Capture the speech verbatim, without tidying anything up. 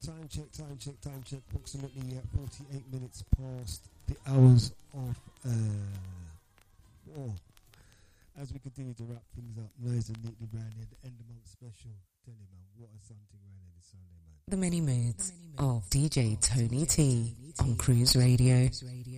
Time check, time check, time check. Approximately uh, forty-eight minutes past the hours of uh, four. As we continue to wrap things up, nice and neatly round here, the end of month special. Tell you, man, what a something round here this Sunday, man. The many moods of D J Tony T on Cruise Radio.